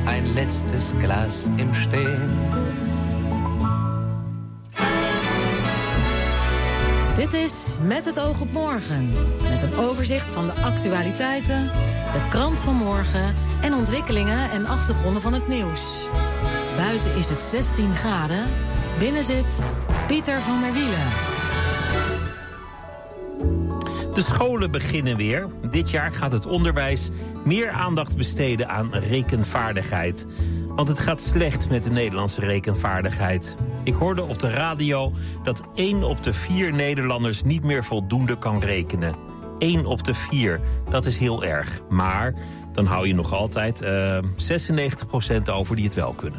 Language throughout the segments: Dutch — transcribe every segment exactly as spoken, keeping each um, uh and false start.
ein letztes Glas im Stehen. Dit is Met het oog op morgen. Met een overzicht van de actualiteiten, de krant van morgen en ontwikkelingen en achtergronden van het nieuws. Buiten is het zestien graden. Binnen zit Pieter van der Wielen. De scholen beginnen weer. Dit jaar gaat het onderwijs meer aandacht besteden aan rekenvaardigheid. Want het gaat slecht met de Nederlandse rekenvaardigheid. Ik hoorde op de radio dat één op de vier Nederlanders niet meer voldoende kan rekenen. één op de vier, dat is heel erg. Maar dan hou je nog altijd uh, zesennegentig procent over die het wel kunnen.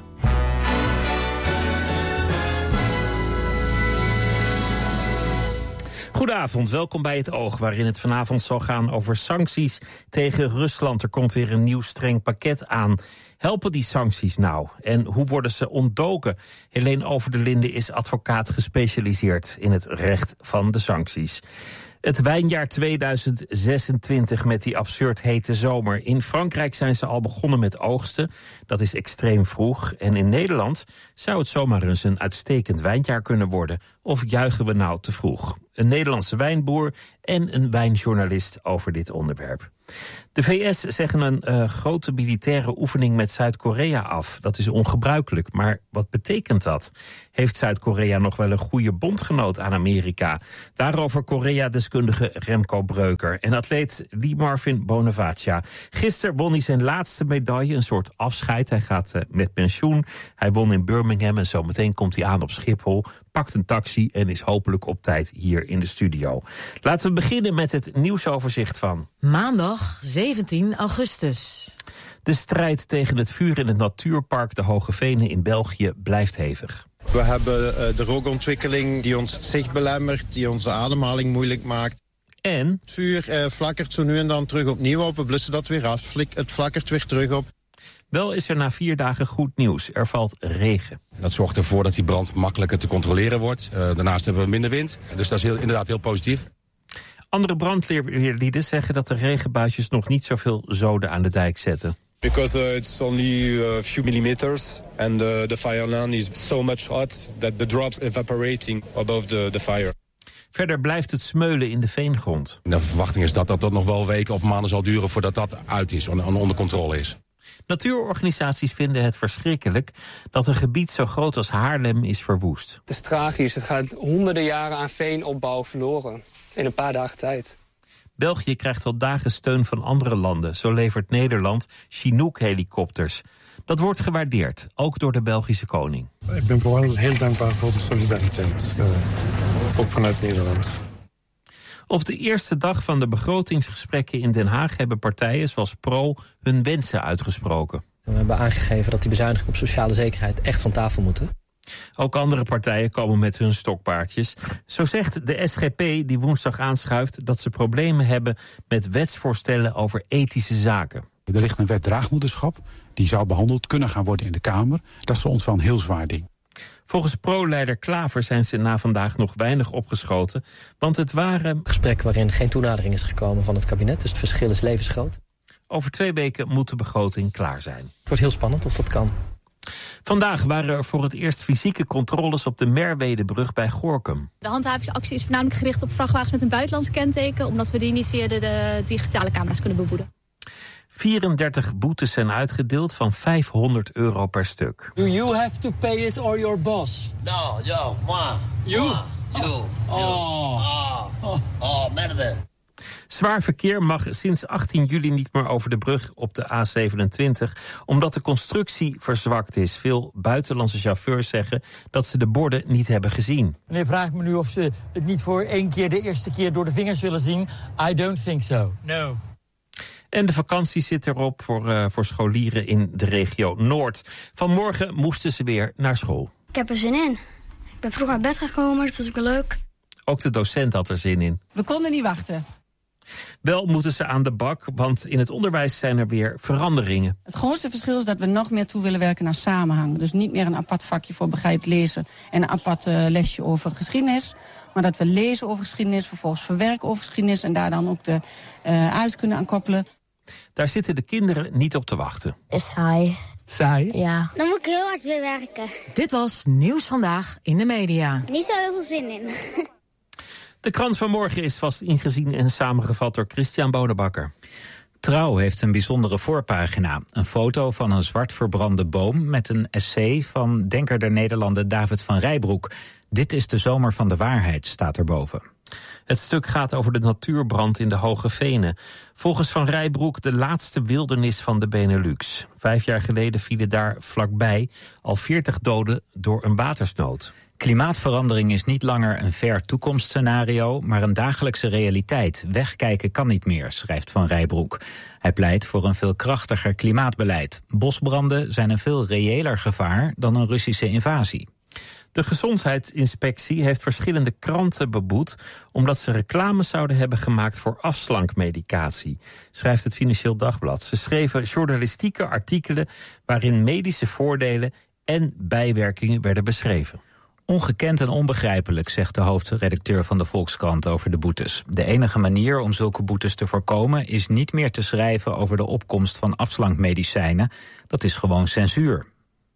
Goedenavond, welkom bij Het Oog, waarin het vanavond zal gaan over sancties tegen Rusland. Er komt weer een nieuw streng pakket aan. Helpen die sancties nou? En hoe worden ze ontdoken? Helene Over de Linde is advocaat gespecialiseerd in het recht van de sancties. Het wijnjaar tweeduizend zesentwintig met die absurd hete zomer. In Frankrijk zijn ze al begonnen met oogsten. Dat is extreem vroeg. En in Nederland zou het zomaar eens een uitstekend wijnjaar kunnen worden. Of juichen we nou te vroeg? Een Nederlandse wijnboer en een wijnjournalist over dit onderwerp. De V S zeggen een uh, grote militaire oefening met Zuid-Korea af. Dat is ongebruikelijk, maar wat betekent dat? Heeft Zuid-Korea nog wel een goede bondgenoot aan Amerika? Daarover Korea-deskundige Remco Breuker en atleet Lee Marvin Bonavacia. Gisteren won hij zijn laatste medaille, een soort afscheid. Hij gaat uh, met pensioen. Hij won in Birmingham en zometeen komt hij aan op Schiphol, pakt een taxi en is hopelijk op tijd hier in de studio. Laten we beginnen met het nieuwsoverzicht van maandag zeventien augustus. De strijd tegen het vuur in het natuurpark De Hoge Venen in België blijft hevig. We hebben uh, de rookontwikkeling die ons het zicht belemmert, die onze ademhaling moeilijk maakt. En? Het vuur uh, flakkert zo nu en dan terug opnieuw op, we blussen dat weer af, Flik, het flakkert weer terug op. Wel is er na vier dagen goed nieuws. Er valt regen. Dat zorgt ervoor dat die brand makkelijker te controleren wordt. Uh, daarnaast hebben we minder wind, dus dat is heel, inderdaad heel positief. Andere brandweerlieden zeggen dat de regenbuisjes nog niet zoveel zoden aan de dijk zetten. Because uh, it's only a few millimeters and uh, the fire line is so much hot that the drops evaporating above the, the fire. Verder blijft het smeulen in de veengrond. De verwachting is dat dat nog wel weken of maanden zal duren voordat dat uit is en onder controle is. Natuurorganisaties vinden het verschrikkelijk dat een gebied zo groot als Haarlem is verwoest. Het is tragisch. Het gaat honderden jaren aan veenopbouw verloren. In een paar dagen tijd. België krijgt al dagen steun van andere landen. Zo levert Nederland Chinook-helikopters. Dat wordt gewaardeerd, ook door de Belgische koning. Ik ben vooral heel dankbaar voor de solidariteit. Uh, ook vanuit Nederland. Op de eerste dag van de begrotingsgesprekken in Den Haag hebben partijen zoals Pro hun wensen uitgesproken. We hebben aangegeven dat die bezuinigingen op sociale zekerheid echt van tafel moeten. Ook andere partijen komen met hun stokpaardjes. Zo zegt de S G P, die woensdag aanschuift, dat ze problemen hebben met wetsvoorstellen over ethische zaken. Er ligt een wet draagmoederschap, die zou behandeld kunnen gaan worden in de Kamer. Dat is voor ons wel een heel zwaar ding. Volgens Pro-leider Klaver zijn ze na vandaag nog weinig opgeschoten, want het waren gesprekken waarin geen toenadering is gekomen van het kabinet, dus het verschil is levensgroot. Over twee weken moet de begroting klaar zijn. Het wordt heel spannend of dat kan. Vandaag waren er voor het eerst fysieke controles op de Merwedebrug bij Gorinchem. De handhavingsactie is voornamelijk gericht op vrachtwagens met een buitenlands kenteken, omdat we die niet via de, de digitale camera's kunnen beboeten. vierendertig boetes zijn uitgedeeld van vijfhonderd euro per stuk. Do you have to pay it or your boss? No, yo, moi. You? Moi. You. Oh. You. Oh. Oh. Oh, merde. Zwaar verkeer mag sinds achttien juli niet meer over de brug op de A zevenentwintig... omdat de constructie verzwakt is. Veel buitenlandse chauffeurs zeggen dat ze de borden niet hebben gezien. Meneer vraagt me nu of ze het niet voor één keer de eerste keer door de vingers willen zien. I don't think so. No. En de vakantie zit erop voor, uh, voor scholieren in de regio Noord. Vanmorgen moesten ze weer naar school. Ik heb er zin in. Ik ben vroeg uit bed gekomen, dat was ook wel leuk. Ook de docent had er zin in. We konden niet wachten. Wel moeten ze aan de bak, want in het onderwijs zijn er weer veranderingen. Het grootste verschil is dat we nog meer toe willen werken naar samenhang. Dus niet meer een apart vakje voor begrijp lezen en een apart uh, lesje over geschiedenis. Maar dat we lezen over geschiedenis, vervolgens verwerken over geschiedenis en daar dan ook de uh, uit kunnen aan koppelen. Daar zitten de kinderen niet op te wachten. Is saai. Saai? Ja. Dan moet ik heel hard weer werken. Dit was Nieuws Vandaag in de media. Niet zo heel veel zin in. De krant van morgen is vast ingezien en samengevat door Christian Bonenbakker. Trouw heeft een bijzondere voorpagina. Een foto van een zwart verbrande boom met een essay van denker der Nederlanden David van Rijbroek. Dit is de zomer van de waarheid, staat erboven. Het stuk gaat over de natuurbrand in de Hoge Venen. Volgens Van Rijbroek de laatste wildernis van de Benelux. Vijf jaar geleden vielen daar vlakbij al veertig doden door een watersnood. Klimaatverandering is niet langer een ver toekomstscenario, maar een dagelijkse realiteit. Wegkijken kan niet meer, schrijft Van Rijbroek. Hij pleit voor een veel krachtiger klimaatbeleid. Bosbranden zijn een veel reëler gevaar dan een Russische invasie. De Gezondheidsinspectie heeft verschillende kranten beboet omdat ze reclame zouden hebben gemaakt voor afslankmedicatie, schrijft het Financieel Dagblad. Ze schreven journalistieke artikelen waarin medische voordelen en bijwerkingen werden beschreven. Ongekend en onbegrijpelijk, zegt de hoofdredacteur van de Volkskrant over de boetes. De enige manier om zulke boetes te voorkomen is niet meer te schrijven over de opkomst van afslankmedicijnen. Dat is gewoon censuur.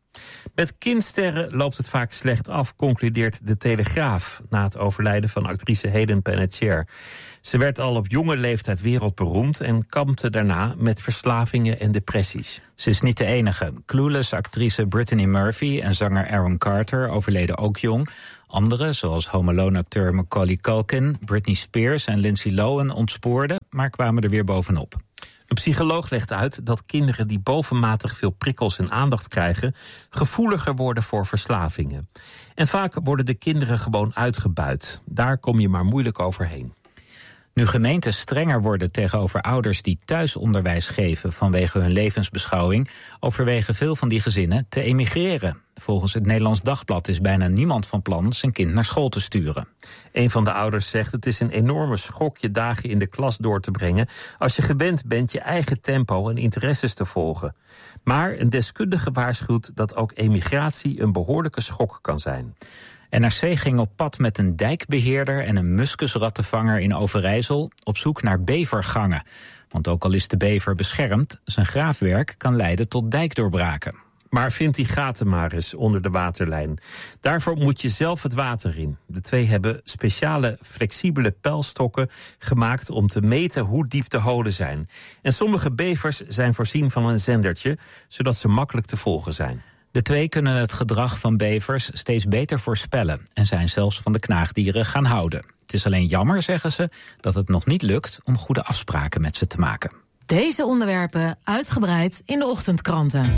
Met kindsterren loopt het vaak slecht af, concludeert de Telegraaf na het overlijden van actrice Hayden Panettiere. Ze werd al op jonge leeftijd wereldberoemd en kampte daarna met verslavingen en depressies. Ze is niet de enige. Clueless-actrice Brittany Murphy en zanger Aaron Carter overleden ook jong. Anderen, zoals Home Alone-acteur Macaulay Culkin, Britney Spears en Lindsay Lohan ontspoorden, maar kwamen er weer bovenop. Een psycholoog legt uit dat kinderen die bovenmatig veel prikkels en aandacht krijgen gevoeliger worden voor verslavingen. En vaak worden de kinderen gewoon uitgebuit. Daar kom je maar moeilijk overheen. Nu gemeenten strenger worden tegenover ouders die thuisonderwijs geven vanwege hun levensbeschouwing, overwegen veel van die gezinnen te emigreren. Volgens het Nederlands Dagblad is bijna niemand van plan zijn kind naar school te sturen. Een van de ouders zegt: het is een enorme schok je dagen in de klas door te brengen als je gewend bent je eigen tempo en interesses te volgen. Maar een deskundige waarschuwt dat ook emigratie een behoorlijke schok kan zijn. N R C ging op pad met een dijkbeheerder en een muskusrattenvanger in Overijssel op zoek naar bevergangen. Want ook al is de bever beschermd, zijn graafwerk kan leiden tot dijkdoorbraken. Maar vind die gaten maar eens onder de waterlijn. Daarvoor moet je zelf het water in. De twee hebben speciale flexibele pijlstokken gemaakt om te meten hoe diep de holen zijn. En sommige bevers zijn voorzien van een zendertje, zodat ze makkelijk te volgen zijn. De twee kunnen het gedrag van bevers steeds beter voorspellen en zijn zelfs van de knaagdieren gaan houden. Het is alleen jammer, zeggen ze, dat het nog niet lukt om goede afspraken met ze te maken. Deze onderwerpen uitgebreid in de ochtendkranten.